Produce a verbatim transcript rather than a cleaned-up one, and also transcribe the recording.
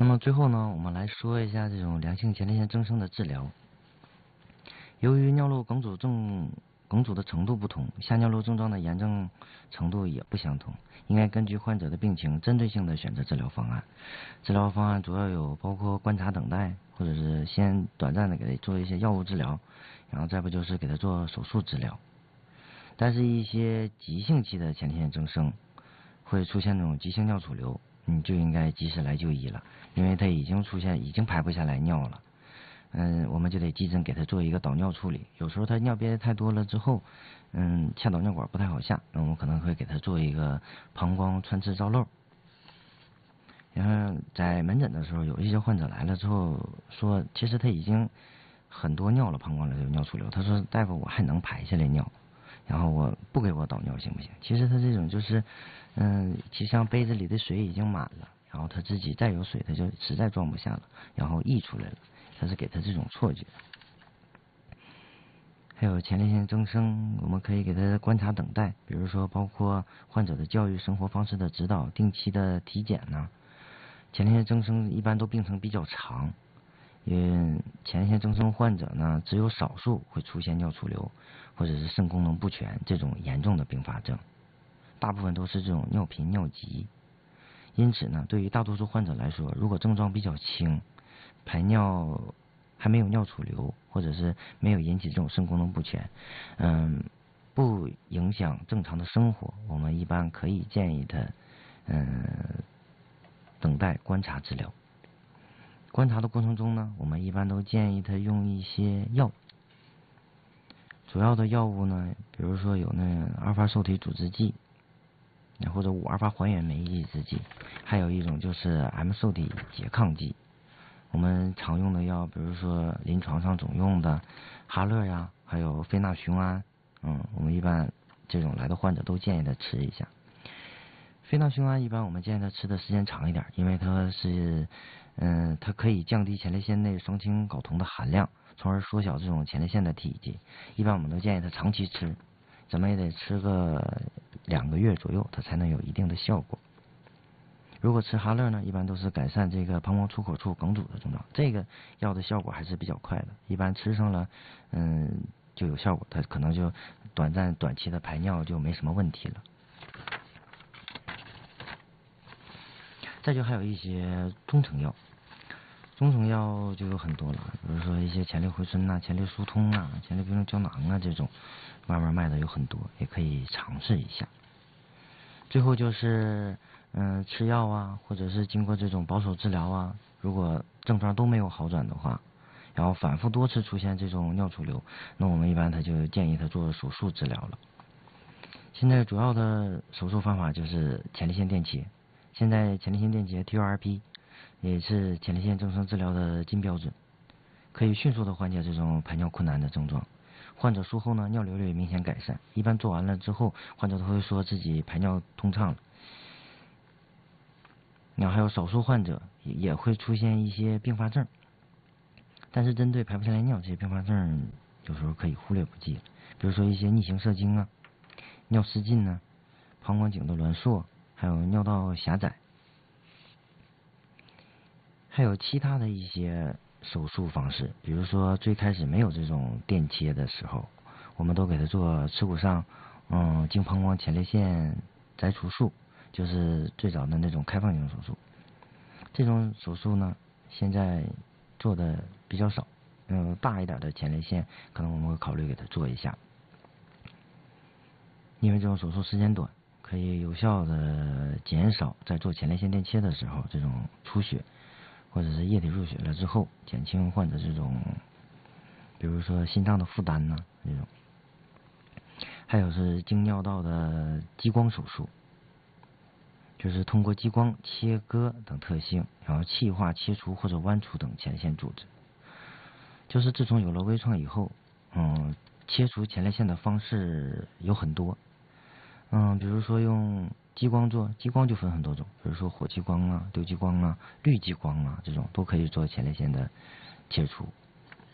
那么最后呢，我们来说一下这种良性前列腺增生的治疗。由于尿路梗阻症梗阻的程度不同，下尿路症状的炎症程度也不相同，应该根据患者的病情，针对性的选择治疗方案。治疗方案主要有包括观察等待，或者是先短暂的给他做一些药物治疗，然后再不就是给他做手术治疗。但是，一些急性期的前列腺增生会出现那种急性尿储留，你就应该及时来就医了，因为他已经出现已经排不下来尿了。嗯，我们就得急诊给他做一个导尿处理。有时候他尿憋太多了之后，嗯，下导尿管不太好下，那我们可能会给他做一个膀胱穿刺造瘘。然后在门诊的时候，有一些患者来了之后说，其实他已经很多尿了，膀胱里有尿储留。他说：“大夫，我还能排下来尿，然后我不给我导尿行不行？”其实他这种就是，嗯，其实像杯子里的水已经满了，然后他自己再有水，他就实在装不下了，然后溢出来了。他是给他这种错觉。还有前列腺增生，我们可以给他观察等待，比如说包括患者的教育、生活方式的指导、定期的体检呢。前列腺增生一般都病程比较长，因为前列腺增生患者呢，只有少数会出现尿储留或者是肾功能不全这种严重的并发症，大部分都是这种尿频、尿急。因此呢，对于大多数患者来说，如果症状比较轻，排尿还没有尿储留，或者是没有引起这种肾功能不全，嗯，不影响正常的生活，我们一般可以建议他，嗯，等待观察治疗。观察的过程中呢，我们一般都建议他用一些药，主要的药物呢，比如说有那阿尔法受体阻滞剂，或者五阿尔法还原酶抑制剂，还有一种就是 M 受体拮抗剂。我们常用的药，比如说临床上总用的哈乐呀，还有非那雄胺，嗯，我们一般这种来的患者都建议他吃一下。非那雄胺一般我们建议他吃的时间长一点，因为它是，嗯，它可以降低前列腺内双氢睾酮的含量，从而缩小这种前列腺的体积。一般我们都建议他长期吃，怎么也得吃个两个月左右，它才能有一定的效果。如果吃哈乐呢，一般都是改善这个膀胱出口处梗阻的症状，这个药的效果还是比较快的，一般吃上了，嗯，就有效果，它可能就短暂短期的排尿就没什么问题了。再就还有一些中成药，中成药就有很多了，比如说一些前列回春啊、前列疏通啊、前列冰溶胶囊啊这种，慢慢卖的有很多，也可以尝试一下。最后就是。嗯，吃药啊，或者是经过这种保守治疗啊，如果症状都没有好转的话，然后反复多次出现这种尿储留，那我们一般他就建议他做手术治疗了。现在主要的手术方法就是前列腺电切，现在前列腺电切 T U R P 也是前列腺增生治疗的金标准，可以迅速的缓解这种排尿困难的症状。患者术后呢，尿流率明显改善，一般做完了之后，患者都会说自己排尿通畅了。然后还有少数患者也会出现一些并发症，但是针对排不下来尿这些并发症，有时候可以忽略不计，比如说一些逆行射精啊、尿失禁呢、膀胱颈的挛缩，还有尿道狭窄，还有其他的一些手术方式，比如说最开始没有这种电切的时候，我们都给他做耻骨上嗯经膀胱前列腺摘除术。就是最早的那种开放性手术，这种手术呢，现在做的比较少。嗯，大一点的前列腺，可能我们会考虑给他做一下，因为这种手术时间短，可以有效的减少在做前列腺电切的时候这种出血，或者是液体入血了之后，减轻患者这种，比如说心脏的负担呢这种。还有是经尿道的激光手术。就是通过激光切割等特性，然后气化、切除或者剜除等前列腺组织。就是自从有了微创以后，嗯，切除前列腺的方式有很多，嗯，比如说用激光做，激光就分很多种，比如说火激光啊、丢激光啊、绿激光啊这种都可以做前列腺的切除。